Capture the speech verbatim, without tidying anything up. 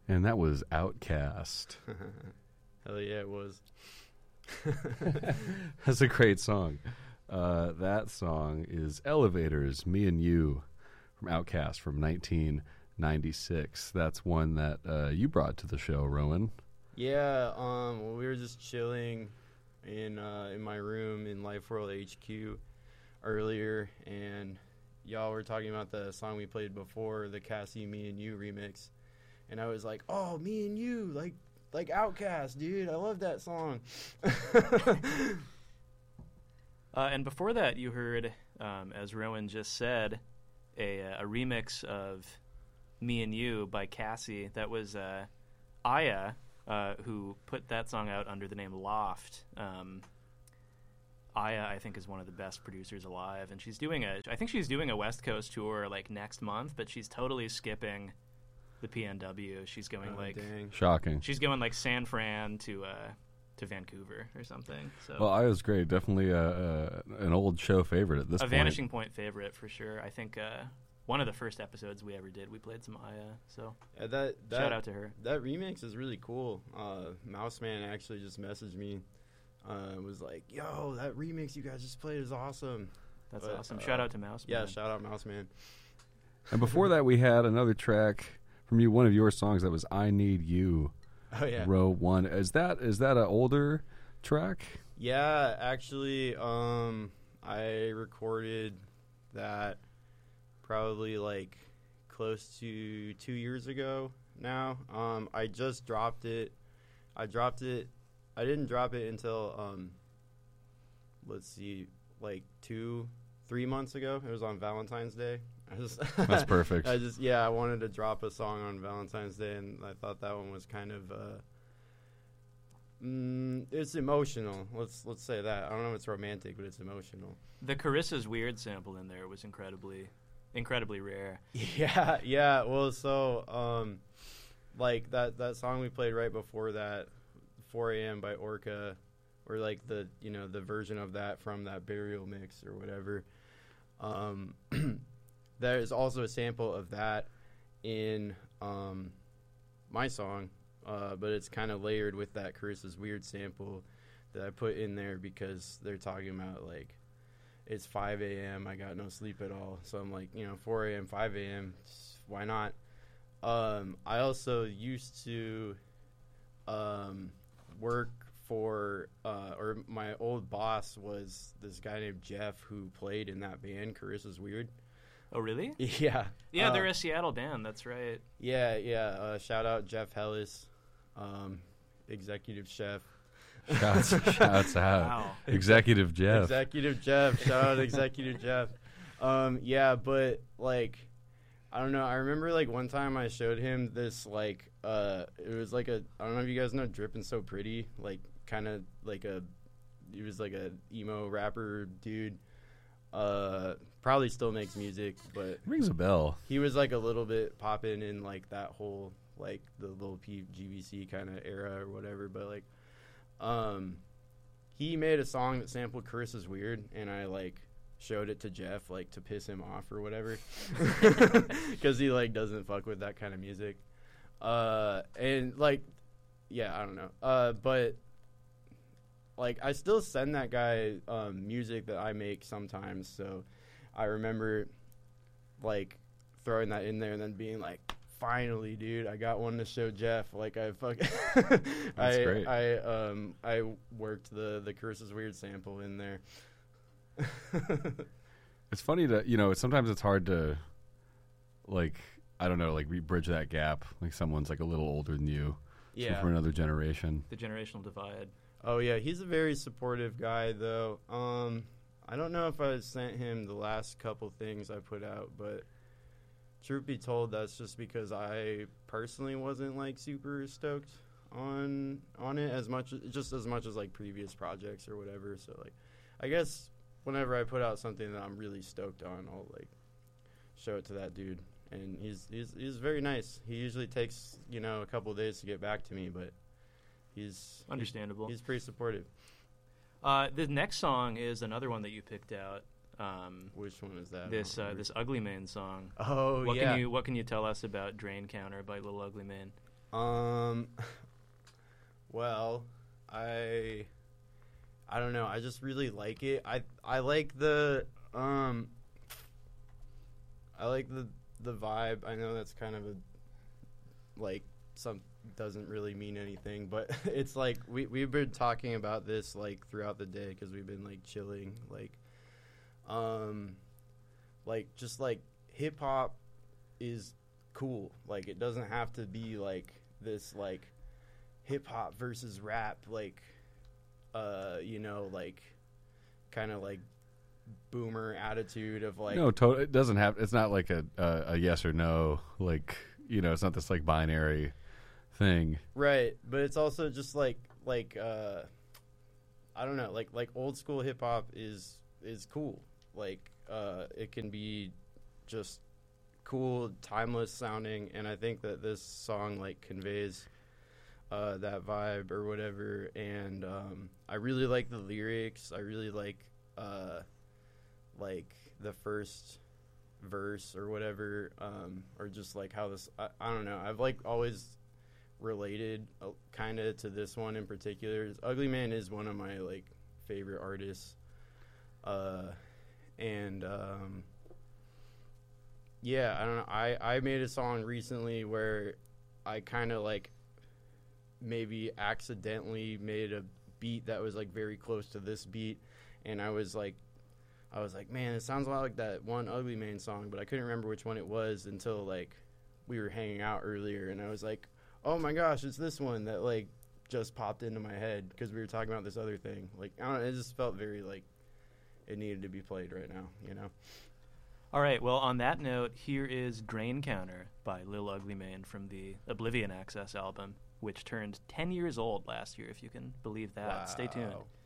And that was Outcast. Hell yeah, it was. That's a great song. Uh, that song is Elevators, Me and You, from Outcast from nineteen ninety-six. That's one that uh, you brought to the show, Rowan. Yeah, um, well, we were just chilling in uh, in my room in Life World H Q earlier, and y'all were talking about the song we played before, the Cassie Me and You remix, and I was like, oh, Me and You, like like Outkast, dude, I love that song. uh, and before that, you heard, um, as Rowan just said, a, a remix of Me and You by Cassie. That was uh, Aya, uh, who put that song out under the name Loft. Um, Aya, I think, is one of the best producers alive, and she's doing a. I think she's doing a West Coast tour like next month, but she's totally skipping the P N W. She's going Oh, like dang. Shocking. she's going like San Fran to uh, to Vancouver or something. So Well, I was great. Definitely a, a, an old show favorite at this a point. Vanishing Point favorite for sure. I think uh, one of the first episodes we ever did, we played some Aya. So Yeah, that, that shout out to her. That remix is really cool. Uh, Mouseman actually just messaged me. Uh, was like, yo, that remix you guys just played is awesome. That's But, awesome. uh, Shout out to Mouse. Yeah, Man. shout out Mouseman. And before that, we had another track from you, one of your songs that was "I Need You." Oh yeah, Row one. Is that is that an older track? yeah. Actually, um, I recorded that probably like close to two years ago now. Um, I just dropped it. I dropped it. I didn't drop it until um, let's see, like two, three months ago. It was on Valentine's Day. I just, That's perfect. I just yeah, I wanted to drop a song on Valentine's Day, and I thought that one was kind of uh, mm, it's emotional. Let's let's say that. I don't know if it's romantic, but it's emotional. The Carissa's Weird sample in there was incredibly, incredibly rare. Yeah, yeah. Well, so um, like that that song we played right before that, four a.m. by Orca, or like the you know the version of that from that Burial mix or whatever. Um, there is also a sample of that in um, my song, uh, but it's kind of layered with that Carissa's Weird sample that I put in there because they're talking about like it's five a.m. I got no sleep at all, so I'm like, you know, four a.m., five a.m. Why not? Um, I also used to um, work for, uh, or my old boss was this guy named Jeff who played in that band, Carissa's Weird. Oh, really? Yeah. Yeah, uh, they're a Seattle band. That's right. Yeah, yeah. Uh, shout out Jeff Hellis, um, executive chef. Shouts, shouts out. Wow. Executive Jeff. Executive Jeff. Shout out Executive Jeff. Um, yeah, but like, I don't know. I remember like one time I showed him this like uh, it was like a I don't know if you guys know Drippin' So Pretty, like kind of like a he was like a emo rapper dude. Uh, probably still makes music, but Rings a bell. he was like a little bit popping in like that whole like the little P G B C kind of era or whatever. But like, um, he made a song that sampled Carissa's Weird, and I like showed it to Jeff like to piss him off or whatever, because he like doesn't fuck with that kind of music. Uh, and like, yeah, I don't know. Uh, but like I still send that guy um, music that I make sometimes. So I remember like throwing that in there and then being like, finally, dude, I got one to show Jeff. Like I fuck, That's I, great. I um I worked the the Carissa's Weird sample in there. It's funny to, you know, sometimes it's hard to, like, I don't know, like, re- bridge that gap. Like, someone's, like, a little older than you. So Yeah. for another generation. The generational divide. Oh yeah, he's a very supportive guy though. Um, I don't know if I sent him the last couple things I put out, but truth be told, that's just because I personally wasn't like super stoked on on it as much, just as much as like previous projects or whatever. So like, I guess whenever I put out something that I'm really stoked on, I'll like show it to that dude, and he's he's he's very nice. He usually takes you know a couple days to get back to me, but he's Understandable. He's pretty supportive. Uh, the next song is another one that you picked out. Um, Which one is that? I this don't uh, remember. this Ugly Mane song. Oh what yeah. can you what can you tell us about Drain Counter by Little Ugly Mane? Um, well, I, I don't know. I just really like it. I I like the um, I like the the vibe. I know that's kind of a like some doesn't really mean anything, but it's like we we've been talking about this like throughout the day because we've been like chilling, like, um, like just like hip hop is cool. Like it doesn't have to be like this like hip hop versus rap, like uh you know, like kind of like boomer attitude of like no, to- it doesn't have. It's not like a, a a yes or no. Like, you know, it's not this like binary thing, right? But it's also just like like uh I don't know, like like old school hip hop is is cool. Like uh it can be just cool, timeless sounding, and I think that this song like conveys uh, that vibe or whatever. And um, I really like the lyrics. I really like uh, like the first verse or whatever, um, or just like how this. I, I don't know. I've like always related uh, kind of to this one in particular. Ugly Man is one of my like favorite artists, uh, and. Um, Yeah, I don't know. I, I made a song recently where I kind of like maybe accidentally made a beat that was like very close to this beat, and I was like, I was like, man, it sounds a lot like that one Ugly Man song, but I couldn't remember which one it was until like we were hanging out earlier, and I was like, oh my gosh, it's this one that like just popped into my head because we were talking about this other thing. Like, I don't know, it just felt very like it needed to be played right now, you know? All right, well, on that note, here is Grain Counter by Lil Ugly Mane from the Oblivion Access album, which turned ten years old last year, if you can believe that. Wow. Stay tuned.